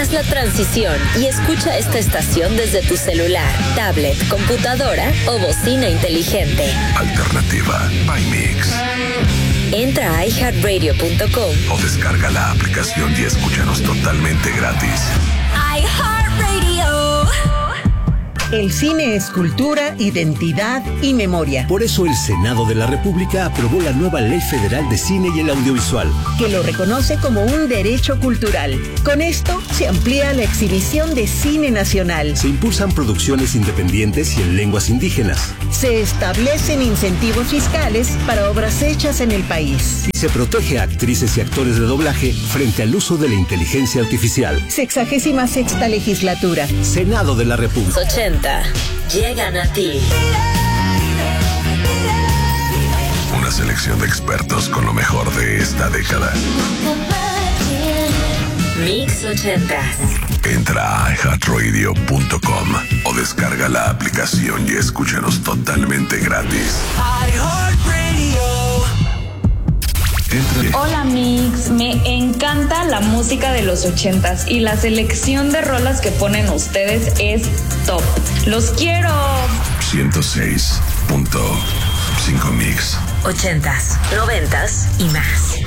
Haz la transición y escucha esta estación desde tu celular, tablet, computadora o bocina inteligente. Alternativa by Mix. Entra a iHeartRadio.com o descarga la aplicación y escúchanos totalmente gratis. iHeartRadio. El cine es cultura, identidad y memoria. Por eso el Senado de la República aprobó la nueva Ley Federal de Cine y el Audiovisual, que lo reconoce como un derecho cultural. Con esto se amplía la exhibición de cine nacional. se impulsan producciones independientes y en lenguas indígenas, Se establecen incentivos fiscales para obras hechas en el país. y se protege a actrices y actores de doblaje frente al uso de la inteligencia artificial. 66ª legislatura. Senado de la República. 80 llegan a ti. Una selección de expertos con lo mejor de esta década. Mix 80. Entra a iHeartRadio.com o descarga la aplicación y escúchanos totalmente gratis. Entra. Hola Mix, me encanta la música de los 80s y la selección de rolas que ponen ustedes es top. ¡Los quiero! 106.5 Mix. 80s, 90s y más.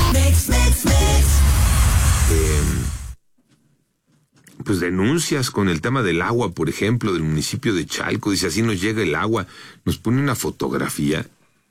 Pues denuncias con el tema del agua, por ejemplo, del municipio de Chalco. Dice, así nos llega el agua. Nos pone una fotografía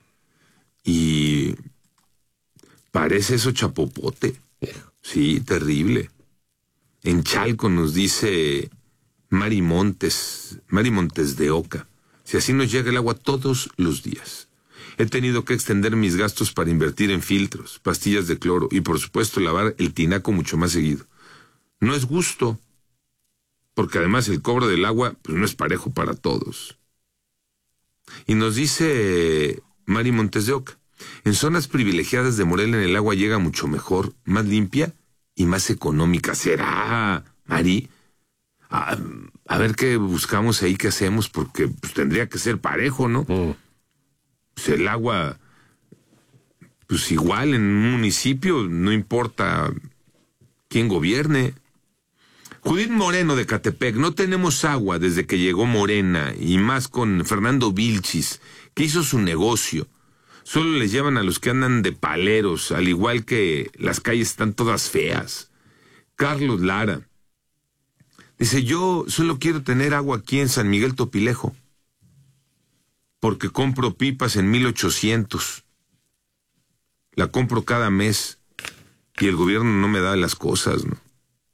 y parece eso chapopote. Sí, terrible. En Chalco nos dice Mari Montes de Oca. Si así nos llega el agua todos los días. He tenido que extender mis gastos para invertir en filtros, pastillas de cloro y por supuesto lavar el tinaco mucho más seguido. No es gusto, porque además el cobro del agua pues no es parejo para todos. Y nos dice Mari Montes de Oca, en zonas privilegiadas de Morelia el agua llega mucho mejor, más limpia y más económica. ¿Será, Mari? A ver qué buscamos ahí, qué hacemos, porque pues tendría que ser parejo, ¿no? Pues el agua, pues igual en un municipio, no importa quién gobierne. Judith Moreno de Catepec, no tenemos agua desde que llegó Morena, y más con Fernando Vilchis, que hizo su negocio. Solo les llevan a los que andan de paleros, al igual que las calles están todas feas. Carlos Lara dice, yo solo quiero tener agua aquí en San Miguel Topilejo, porque compro pipas en 1800. La compro cada mes y el gobierno no me da las cosas, ¿no?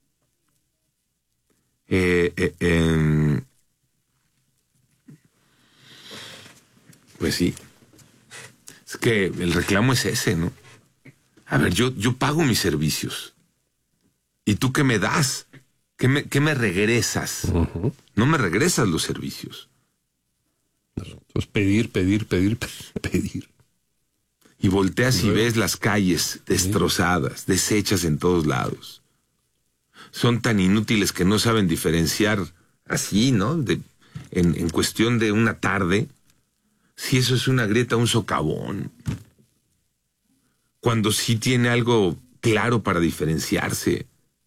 Pues sí. Es que el reclamo es ese, ¿no? A ver, yo pago mis servicios. ¿Y tú qué me das? ¿Qué me regresas? Uh-huh. No me regresas los servicios. Entonces pedir. Y volteas y ves las calles destrozadas, deshechas en todos lados. Son tan inútiles que no saben diferenciar así, ¿no? En cuestión de una tarde, si eso es una grieta, un socavón. Cuando sí tiene algo claro para diferenciarse.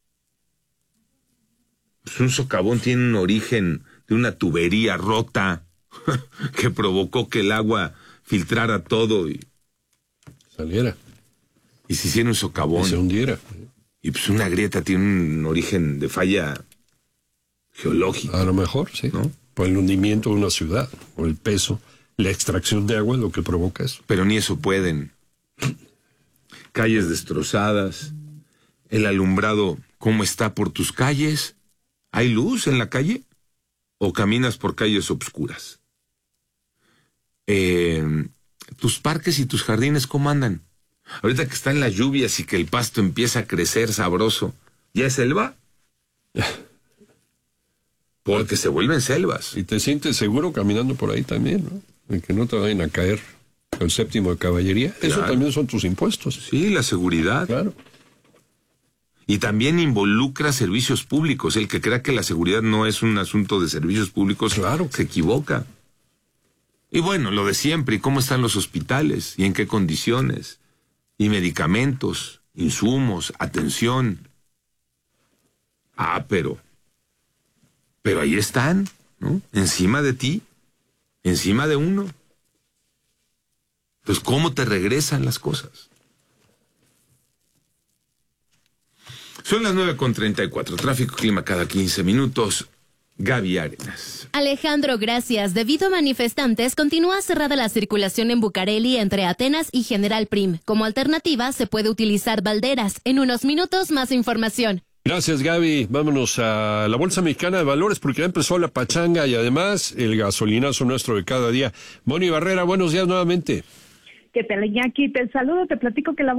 Pues un socavón tiene un origen de una tubería rota que provocó que el agua filtrara todo y saliera. Y se hiciera un socavón. Y se hundiera. Y pues una grieta tiene un origen de falla geológica. A lo mejor, sí. ¿No? Por el hundimiento de una ciudad, o el peso, la extracción de agua es lo que provoca eso. Pero ni eso pueden. Calles destrozadas, el alumbrado, ¿cómo está por tus calles? ¿Hay luz en la calle? ¿O caminas por calles obscuras? Tus parques y tus jardines, ¿cómo andan? Ahorita que están las lluvias y que el pasto empieza a crecer sabroso, ¿ya es selva? Porque se vuelven selvas. Y te sientes seguro caminando por ahí también, ¿no? En que no te vayan a caer el séptimo de caballería. Claro. Eso también son tus impuestos. Sí, la seguridad. Claro. Y también involucra servicios públicos. El que crea que la seguridad no es un asunto de servicios públicos, claro, se equivoca. Y bueno, lo de siempre, ¿y cómo están los hospitales? ¿Y en qué condiciones? Y medicamentos, insumos, atención. Pero ahí están, ¿no? Encima de ti, encima de uno. Entonces, ¿cómo te regresan las cosas? Son las 9:34. Tráfico, clima cada 15 minutos. Gaby Arenas. Alejandro, gracias. Debido a manifestantes, continúa cerrada la circulación en Bucareli entre Atenas y General Prim. Como alternativa, se puede utilizar Valderas. En unos minutos, más información. Gracias, Gaby. Vámonos a la Bolsa Mexicana de Valores porque ya empezó la pachanga y además el gasolinazo nuestro de cada día. Moni Barrera, buenos días nuevamente. ¿Qué tal, Iñaki? Te saludo, te platico que la